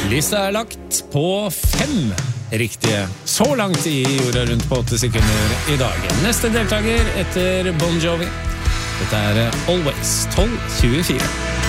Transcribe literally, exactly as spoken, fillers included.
Lista er lagt på fem riktige. Så langt i jorda rundt på åtte sekunder i dag. Neste deltaker etter Bon Jovi. Dette er Always tolv tjuefire.